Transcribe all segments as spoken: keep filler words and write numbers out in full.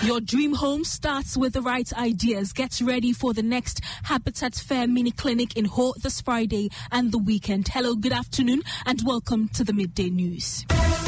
Your dream home starts with the right ideas. Get ready for the next Habitat Fair mini clinic in Ho this Friday and the weekend. Hello, good afternoon, and welcome to the Midday News.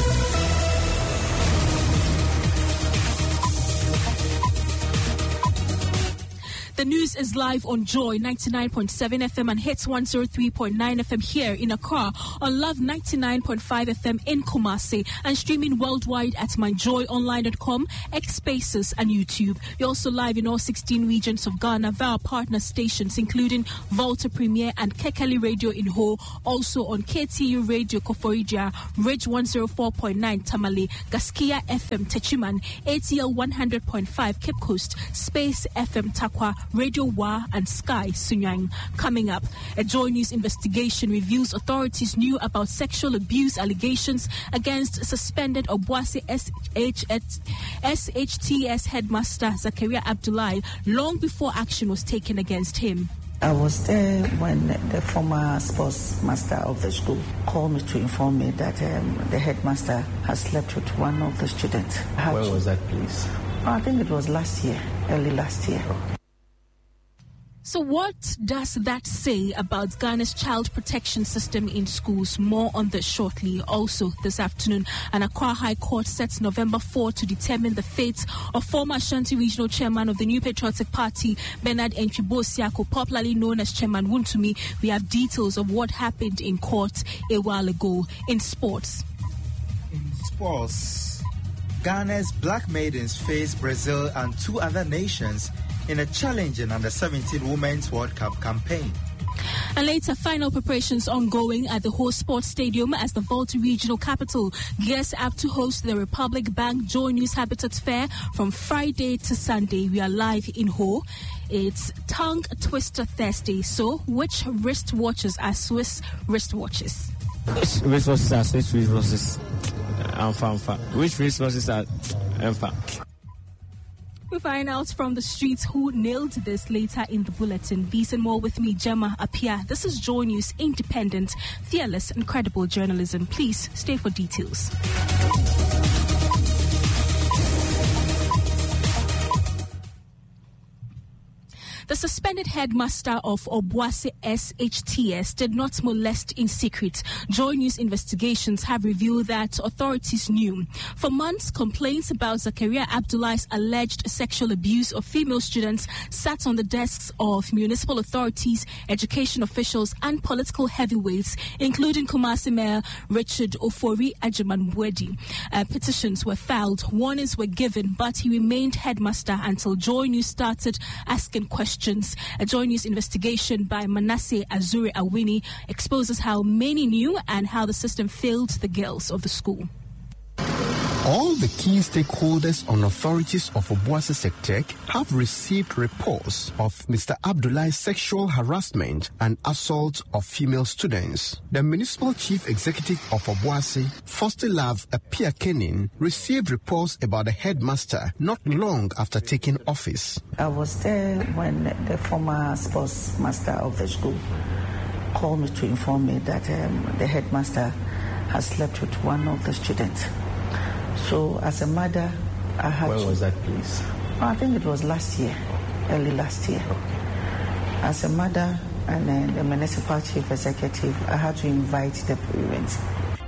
The news is live on Joy ninety-nine point seven F M and Hits one oh three point nine F M here in Accra, on Love ninety-nine point five F M in Kumasi, and streaming worldwide at my joy online dot com, X Spaces and YouTube. We're also live in all sixteen regions of Ghana via our partner stations, including Volta Premier and Kekeli Radio in Ho, also on K T U Radio Koforidua, Ridge one oh four point nine Tamale, Gaskia F M Techiman, A T L one hundred point five Cape Coast, Space F M Takwa, Radio Wa and Sky Sunyang. Coming up, a Joy News investigation reveals authorities knew about sexual abuse allegations against suspended Obuasi S H T S headmaster Zakaria Abdullahi long before action was taken against him. I was there when the former sports master of the school called me to inform me that um, the headmaster has slept with one of the students. Where to, was that, please? I think it was last year, early last year. Okay. So what does that say about Ghana's child protection system in schools? More on this shortly. Also this afternoon, an Accra High Court sets November fourth to determine the fate of former Ashanti Regional Chairman of the New Patriotic Party, Bernard Entwibo-Siako, popularly known as Chairman Wuntumi. We have details of what happened in court a while ago. In sports. In sports, Ghana's Black Maidens face Brazil and two other nations in a challenging under seventeen Women's World Cup campaign. And later, final preparations ongoing at the Ho Sports Stadium as the Volta Regional Capital gears up to host the Republic Bank Joy News Habitat Fair from Friday to Sunday. We are live in Ho. It's Tongue Twister Thursday. So, which wristwatches are Swiss wristwatches? Which wristwatches are Swiss wristwatches? Alpha, Which wristwatches are Alpha? We find out from the streets who nailed this later in the bulletin. These and more with me, Gemma Apia. This is Joy News, independent, fearless, and credible journalism. Please stay for details. The suspended headmaster of Obuasi S H T S did not molest in secret. Joy News investigations have revealed that authorities knew. For months, complaints about Zakaria Abdullah's alleged sexual abuse of female students sat on the desks of municipal authorities, education officials, and political heavyweights, including Kumasi Mayor Richard Ofori Ajimanbwedi. Uh, petitions were filed, warnings were given, but he remained headmaster until Joy News started asking questions. A Joy News investigation by Manasseh Azuri Awini exposes how many knew and how the system failed the girls of the school. All the key stakeholders on authorities of Obuasi Sectec have received reports of Mister Abdullah's sexual harassment and assault of female students. The Municipal Chief Executive of Obuasi, Foster Love Apia Kenin, received reports about the headmaster not long after taking office. I was there when the former sports master of the school called me to inform me that um, the headmaster has slept with one of the students. So, as a mother, I had Where to, was that, please? I think it was last year, early last year. Okay. As a mother and uh, the municipal chief executive, I had to invite the parents.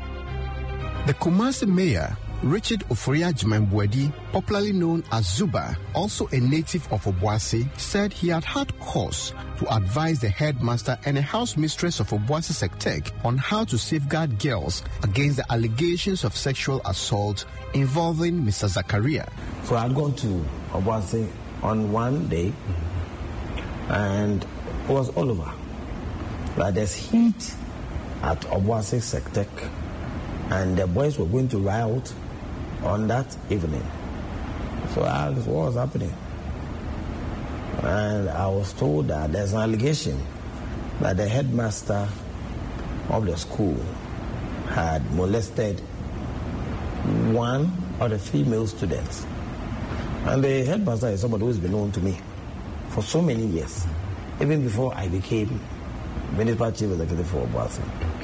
The Kumasi mayor, Richard Ofori Ajimanbwedi, popularly known as Zuba, also a native of Obuasi, said he had had cause to advise the headmaster and a house mistress of Obuasi Sectec on how to safeguard girls against the allegations of sexual assault involving Mister Zakaria. So I had gone to Obuasi on one day, and it was all over. But there's heat at Obuasi Sectec, and the boys were going to riot on that evening. So I asked what was happening. And I was told that there's an allegation that the headmaster of the school had molested one of the female students. And the headmaster is somebody who's been known to me for so many years, even before I became municipal chief executive for Obuasi.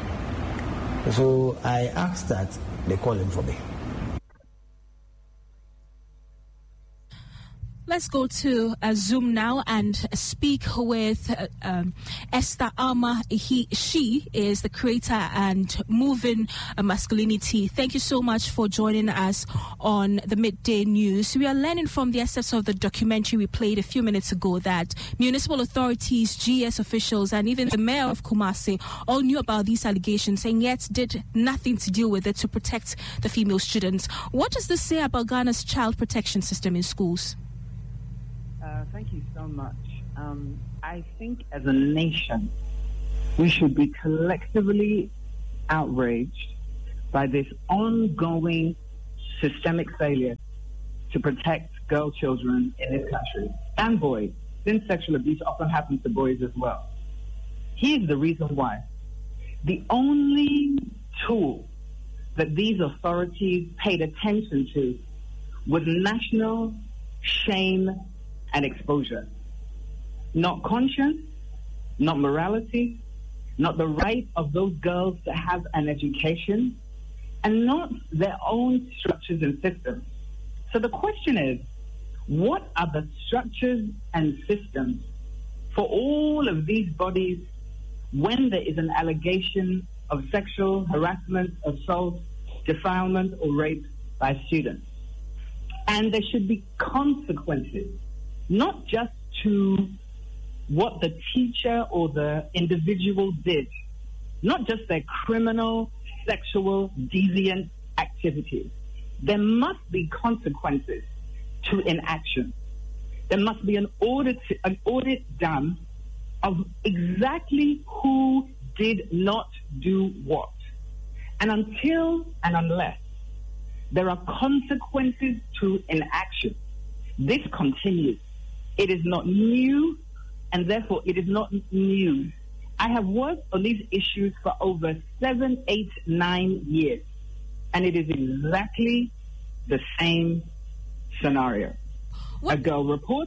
So I asked that they call him for me. Let's go to uh, Zoom now and speak with uh, um, Esther Alma. He, she is the creator and moving uh, masculinity. Thank you so much for joining us on the Midday News. We are learning from the excerpts of the documentary we played a few minutes ago that municipal authorities, G S officials, and even the mayor of Kumasi all knew about these allegations and yet did nothing to deal with it to protect the female students. What does this say about Ghana's child protection system in schools? Uh, thank you so much. Um, I think as a nation, we should be collectively outraged by this ongoing systemic failure to protect girl children in this country and boys, since sexual abuse often happens to boys as well. Here's the reason why. The only tool that these authorities paid attention to was national shame and exposure. Not conscience, not morality, not the right of those girls to have an education, and not their own structures and systems. So the question is, what are the structures and systems for all of these bodies when there is an allegation of sexual harassment, assault, defilement, or rape by students? And there should be consequences, not just to what the teacher or the individual did, not just their criminal, sexual, deviant activities. There must be consequences to inaction. There must be an audit, an audit done of exactly who did not do what. And until and unless there are consequences to inaction, this continues. It is not new, and therefore it is not news. I have worked on these issues for over seven, eight, nine years, and it is exactly the same scenario. What? A girl reports,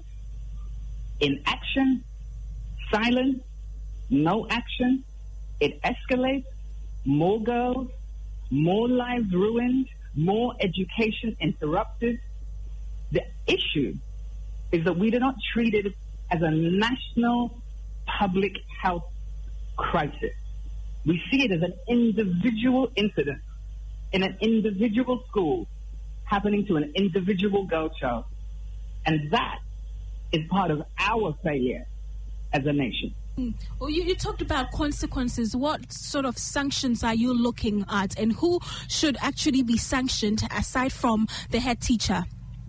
inaction, silence, no action, it escalates, more girls, more lives ruined, more education interrupted. The issue is that we do not treat it as a national public health crisis. We see it as an individual incident in an individual school happening to an individual girl child. And that is part of our failure as a nation. Mm. Well, you, you talked about consequences. What sort of sanctions are you looking at, and who should actually be sanctioned aside from the head teacher?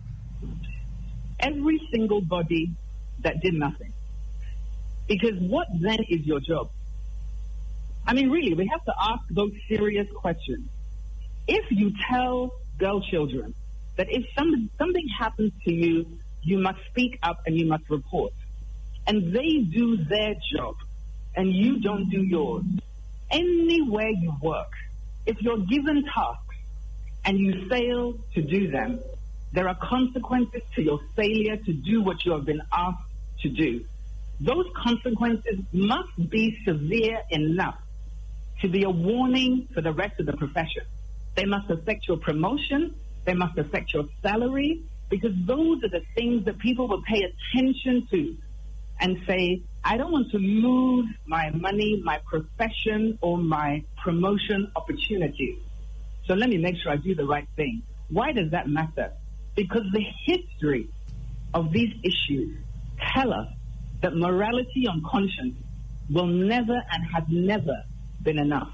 Every single body that did nothing. Because what then is your job? I mean, really, we have to ask those serious questions. If you tell girl children that if some, something happens to you, you must speak up and you must report, and they do their job and you don't do yours, anywhere you work, if you're given tasks and you fail to do them, there are consequences to your failure to do what you have been asked to do. Those consequences must be severe enough to be a warning for the rest of the profession. They must affect your promotion. They must affect your salary, because those are the things that people will pay attention to and say, I don't want to lose my money, my profession, or my promotion opportunities. So let me make sure I do the right thing. Why does that matter? Because the history of these issues tell us that morality and conscience will never and has never been enough.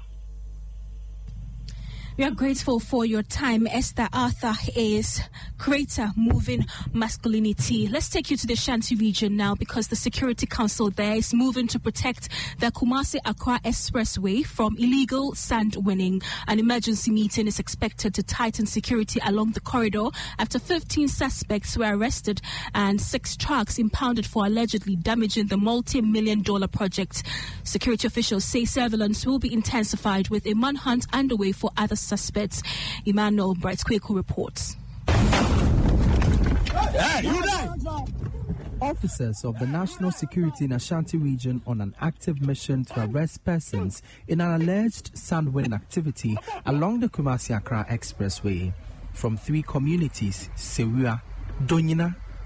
We are grateful for your time. Esther Arthur is creator moving masculinity. Let's take you to the Shanti region now, because the Security Council there is moving to protect the Kumasi-Accra Expressway from illegal sand winning. An emergency meeting is expected to tighten security along the corridor after fifteen suspects were arrested and six trucks impounded for allegedly damaging the multi-million dollar project. Security officials say surveillance will be intensified with a manhunt underway for other suspects. Emmanuel Bright-Kweku reports. Officers of the National Security in Ashanti region on an active mission to arrest persons in an alleged sand-winning activity along the Kumasi-Accra Expressway from three communities, Sewua, Donyina,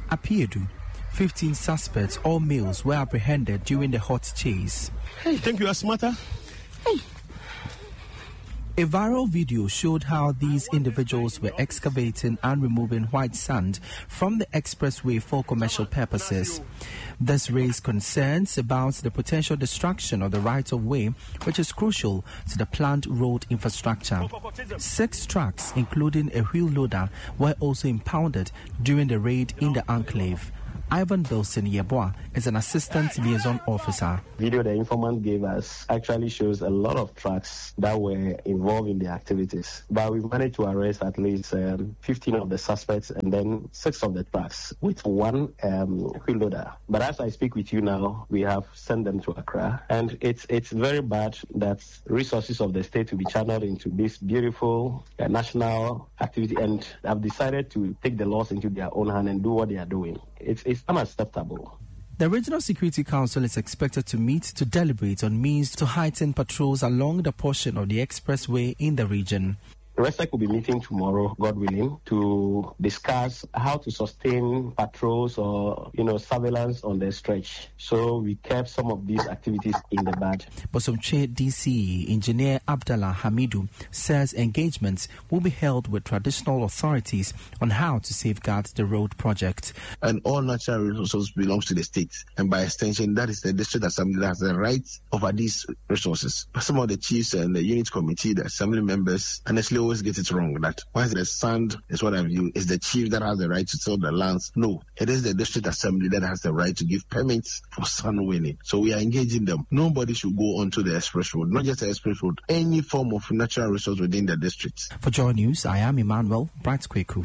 Apiedu. fifteen suspects, all males, were apprehended during the hot chase. Hey, think you are smarter? Hey. A viral video showed how these individuals were excavating and removing white sand from the expressway for commercial purposes. This raised concerns about the potential destruction of the right-of-way, which is crucial to the planned road infrastructure. Six trucks, including a wheel loader, were also impounded during the raid in the enclave. Ivan Bilson Yeboah is an assistant liaison officer. Video the informant gave us actually shows a lot of trucks that were involved in the activities. But we've managed to arrest at least um, fifteen of the suspects and then six of the trucks with one um, wheel loader. But as I speak with you now, we have sent them to Accra. And it's it's very bad that resources of the state will be channeled into this beautiful uh, national activity, and have decided to take the laws into their own hand and do what they are doing. It's, it's unacceptable. The Regional Security Council is expected to meet to deliberate on means to heighten patrols along the portion of the expressway in the region. RESEC will be meeting tomorrow, God willing, to discuss how to sustain patrols or, you know, surveillance on the stretch. So we kept some of these activities in the bud. Bosomche D C E Engineer Abdallah Hamidu says engagements will be held with traditional authorities on how to safeguard the road project. And all natural resources belongs to the state. And by extension, that is the district assembly that has the right over these resources. Some of the chiefs and the unit committee, the assembly members, honestly, always get it wrong that once the sand is what I view is the chief that has the right to sell the lands. No, it is the district assembly that has the right to give permits for sand winning. So we are engaging them. Nobody should go onto the express road, not just the express road, any form of natural resource within the district. For Joy News, I am Emmanuel Bright Kweku.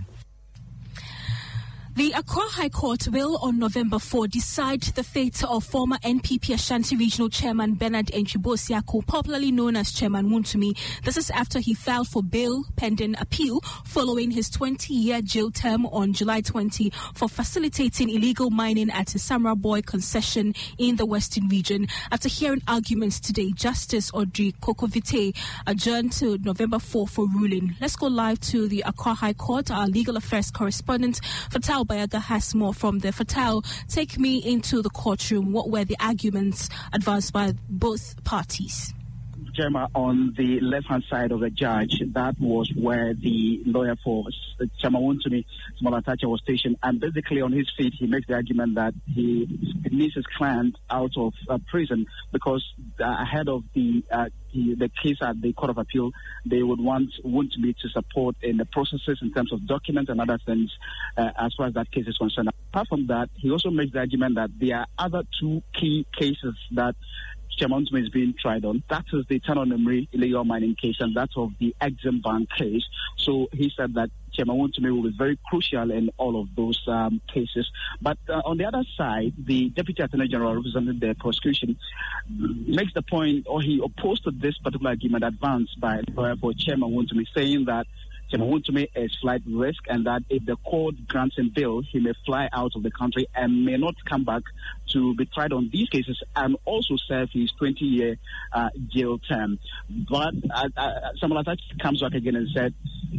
The Accra High Court will, on November fourth, decide the fate of former N P P Ashanti Regional Chairman Bernard Entwibo-Siako, popularly known as Chairman Wontumi. This is after he filed for bail pending appeal following his twenty-year jail term on July twentieth for facilitating illegal mining at the Samra Boy concession in the Western region. After hearing arguments today, Justice Audrey Kokovite adjourned to November fourth for ruling. Let's go live to the Accra High Court. Our legal affairs correspondent, Fatal Bayaga, has more from there. Fatal, take me into the courtroom. What were the arguments advanced by both parties? Gemma, on the left-hand side of the judge, that was where the lawyer for Chairman Wontumi, Small Atacha, was stationed. And basically on his feet, he makes the argument that he needs his client out of uh, prison because uh, ahead of the, uh, the the case at the Court of Appeal, they would want Wontumi to support in the processes in terms of documents and other things uh, as far as that case is concerned. Apart from that, he also makes the argument that there are other two key cases that Chairman Wontumi is being tried on. That is the Tano Nemri illegal mining case, and that of the Exim Bank case. So he said that Chairman Wontumi will be very crucial in all of those um, cases. But uh, on the other side, the Deputy Attorney General representing the prosecution makes the point, or he opposed to this particular argument advanced by the lawyer for Chairman Wontumi, saying that Chairman Wontumi is flight risk, and that if the court grants him bail, he may fly out of the country and may not come back to be tried on these cases and also serve his twenty-year uh, jail term. But uh, uh, Samuel Atacha comes back again and said,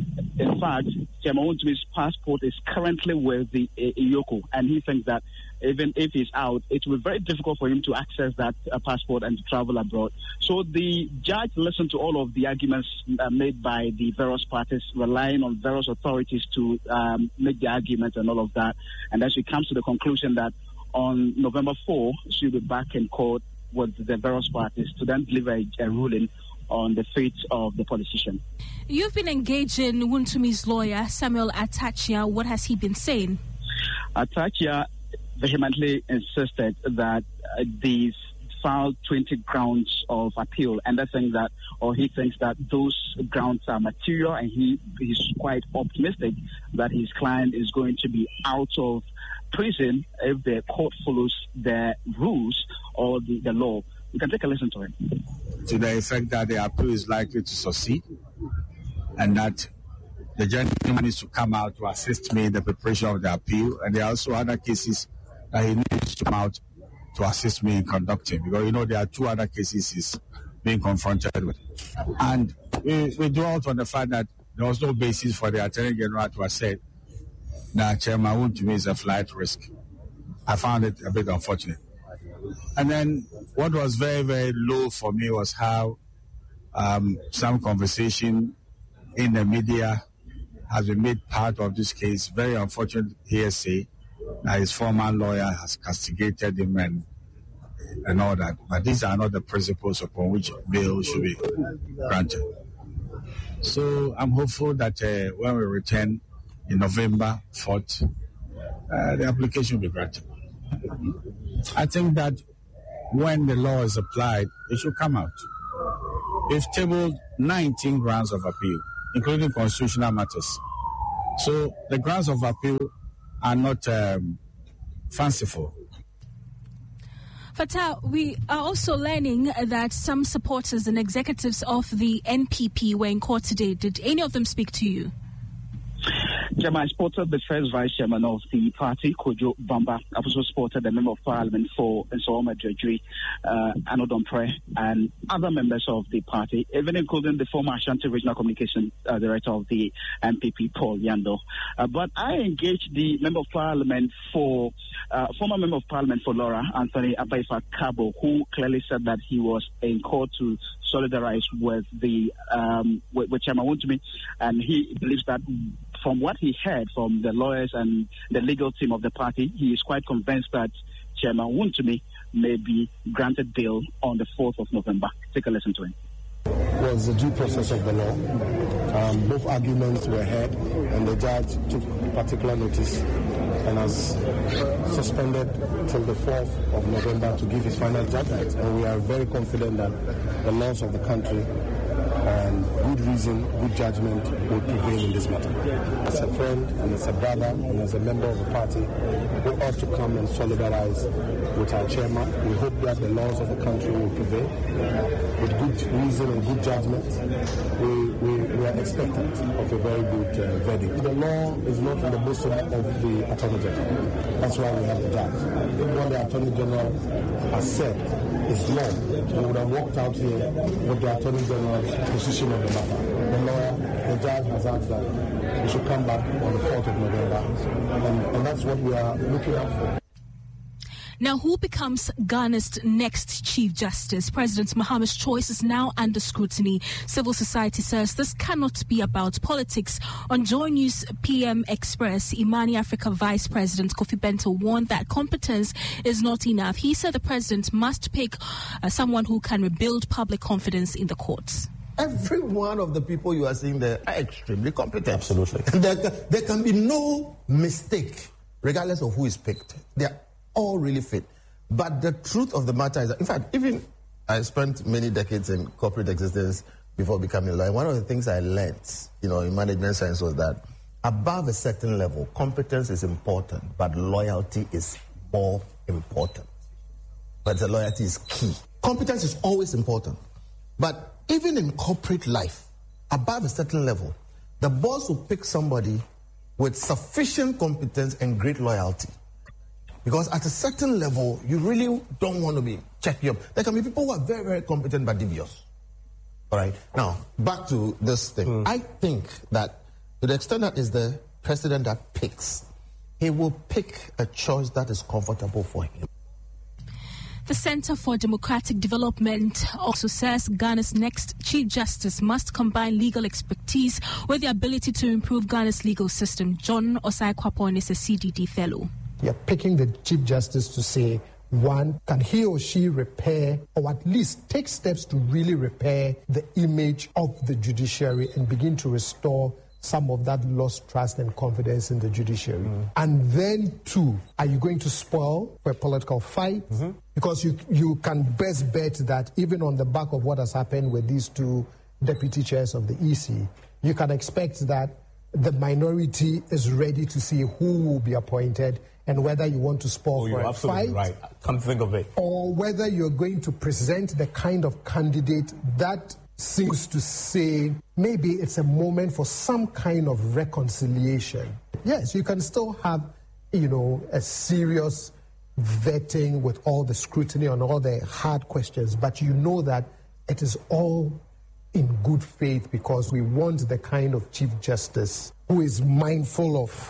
in fact, Chairman Wontumi's passport is currently with the uh, Iyoko, and he thinks that even if he's out, it will be very difficult for him to access that uh, passport and to travel abroad. So the judge listened to all of the arguments uh, made by the various parties, relying on various authorities to um, make the arguments and all of that. And then she comes to the conclusion that on November fourth, she'll be back in court with the various parties to then deliver a, a ruling on the fate of the politician. You've been engaging Wontumi's lawyer, Samuel Atacha. What has he been saying? Atacha vehemently insisted that uh, these filed twenty grounds of appeal, and I think that, or he thinks that those grounds are material, and he is quite optimistic that his client is going to be out of prison if the court follows the rules or the, the law. You can take a listen to him. To the effect that the appeal is likely to succeed, and that the gentleman needs to come out to assist me in the preparation of the appeal, and there are also other cases that he needs to come out to assist me in conducting, because you know there are two other cases he's being confronted with. And we, we dwelt on the fact that there was no basis for the Attorney General to have said that Chairman Wontumi is a flight risk. I found it a bit unfortunate. And then what was very, very low for me was how um, some conversation in the media has been made part of this case. Very unfortunate hearsay that his former lawyer has castigated him and, and all that. But these are not the principles upon which bail should be granted. So I'm hopeful that uh, when we return in November fourth, uh, the application will be granted. I think that when the law is applied, it should come out. We've tabled nineteen grounds of appeal, including constitutional matters. So the grounds of appeal are not um, fanciful. Fatah, we are also learning that some supporters and executives of the N P P were in court today. Did any of them speak to you? Chairman, I supported the first vice chairman of the party, Kojo Bamba. I also supported the member of parliament for Nsawama Dredri, uh, Anodon Pre, and other members of the party, even including the former Ashanti Regional Communication uh, Director of the N P P, Paul Yando. Uh, but I engaged the member of parliament for, uh, former member of parliament for Laura, Anthony Abaifa Kabo, who clearly said that he was in court to solidarize with the um, with, with Chairman Wontumi, and he believes that from what he heard from the lawyers and the legal team of the party, he is quite convinced that Chairman Wontumi may be granted bail on the fourth of November. Take a listen to him. Was the due process of the law. Um, both arguments were heard, and the judge took particular notice and has suspended till the fourth of November to give his final judgment. And we are very confident that the laws of the country and good reason, good judgment will prevail in this matter. As a friend and as a brother and as a member of the party, we ought to come and solidarize with our chairman. We hope that the laws of the country will prevail. With good reason and good judgment, we, we, we are expectant of a very good uh, verdict. The law is not in the bosom of the Attorney General. That's why we have the judge. What the Attorney General has said is law. We would have walked out here with the Attorney General's position of the matter. The lawyer, the judge has asked that we should come back on the fourth of November, and, and that's what we are looking out for. Now, who becomes Ghana's next Chief Justice? President Mahama's choice is now under scrutiny. Civil society says this cannot be about politics. On Joy News P M Express, Imani Africa Vice President Kofi Bento warned that competence is not enough. He said the president must pick uh, someone who can rebuild public confidence in the courts. Every one of the people you are seeing there are extremely competent. Absolutely. There, there can be no mistake, regardless of who is picked. They are all really fit. But the truth of the matter is that, in fact, even I spent many decades in corporate existence before becoming a lawyer. One of the things I learned, you know, in management science was that above a certain level, competence is important, but loyalty is more important. But the loyalty is key. Competence is always important. But even in corporate life, above a certain level, the boss will pick somebody with sufficient competence and great loyalty. Because at a certain level, you really don't want to be checking up. There can be people who are very, very competent but devious. All right. Now, back to this thing. Mm. I think that to the extent that is the president that picks, he will pick a choice that is comfortable for him. The Center for Democratic Development also says Ghana's next Chief Justice must combine legal expertise with the ability to improve Ghana's legal system. John Osai-Kwapon is a C D D fellow. You're picking the Chief Justice to say, one, can he or she repair or at least take steps to really repair the image of the judiciary and begin to restore some of that lost trust and confidence in the judiciary? Mm. And then, two, are you going to spoil for a political fight? Mm-hmm. Because you, you can best bet that even on the back of what has happened with these two deputy chairs of the E C, you can expect that the minority is ready to see who will be appointed and whether you want to spoil oh, for a absolutely fight. Right. Come to think of it. Or whether you're going to present the kind of candidate that seems to say maybe it's a moment for some kind of reconciliation. Yes, you can still have, you know, a serious vetting with all the scrutiny on all the hard questions, but you know that it is all in good faith because we want the kind of Chief Justice who is mindful of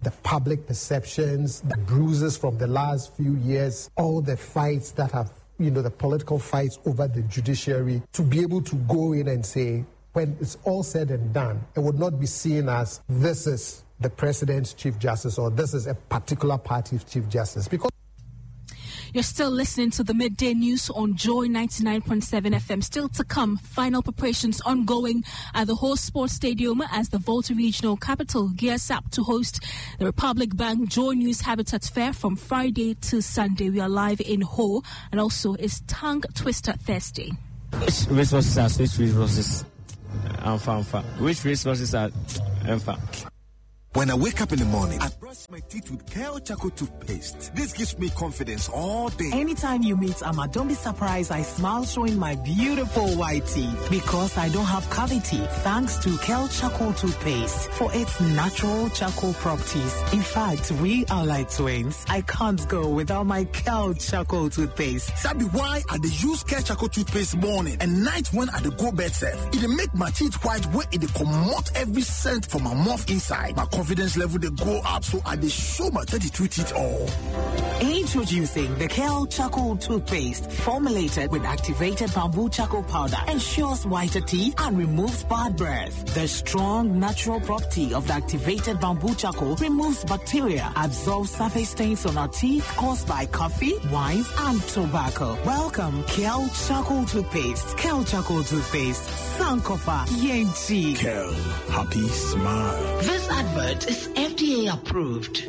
the public perceptions, the bruises from the last few years, all the fights that have, you know, the political fights over the judiciary, to be able to go in and say, when it's all said and done, it would not be seen as this is the president's chief justice or this is a particular party's chief justice. Because you're still listening to the midday news on Joy ninety-nine point seven F M. Still to come, final preparations ongoing at the Ho Sports Stadium as the Volta Regional Capital gears up to host the Republic Bank Joy News Habitat Fair from Friday to Sunday. We are live in Ho, and also it's Tongue Twister Thursday. Which resources are switch resources? Alpha, Which resources are alpha? When I wake up in the morning, I brush my teeth with Kale Charcoal toothpaste. This gives me confidence all day. Anytime you meet Amma, don't be surprised I smile showing my beautiful white teeth because I don't have cavity thanks to Kale Charcoal toothpaste for its natural charcoal properties. In fact, we are like twins. I can't go without my Kale Charcoal toothpaste. That be why I dey use Kale Charcoal toothpaste morning and night when I dey go bed safe. It dey make my teeth white when it dey comot every scent from my mouth inside. My confidence level they go up, so I they show my thirty-two teeth all. Introducing the Kale Charcoal toothpaste, formulated with activated bamboo charcoal powder, ensures whiter teeth and removes bad breath. The strong natural property of the activated bamboo charcoal removes bacteria, absorbs surface stains on our teeth caused by coffee, wines, and tobacco. Welcome, Kale Charcoal toothpaste. Kale Charcoal toothpaste. Sankofa Yenchi. Kale, happy smile. This advert is F D A approved.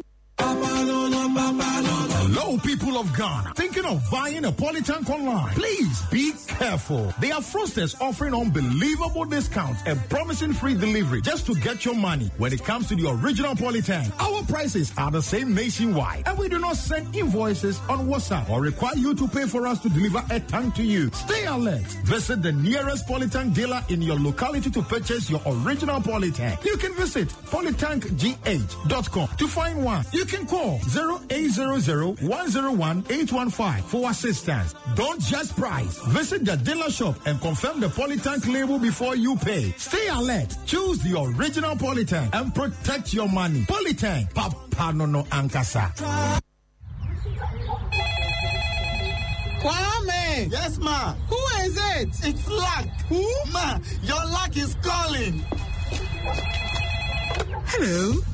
Hello, people of Ghana. Thinking of buying a Polytank online? Please be careful. They are fraudsters offering unbelievable discounts and promising free delivery just to get your money. When it comes to the original Polytank, our prices are the same nationwide, and we do not send invoices on WhatsApp or require you to pay for us to deliver a tank to you. Stay alert. Visit the nearest Polytank dealer in your locality to purchase your original Polytank. You can visit polytank g h dot com to find one. You can call zero eight zero zero one zero one eight one five for assistance. Don't just price. Visit the dealer shop and confirm the Polytank label before you pay. Stay alert. Choose the original Polytank and protect your money. Polytank. Papa no no ankasa. Kwame! Yes, ma. Who is it? It's Luck. Who? Ma, your luck is calling. Hello.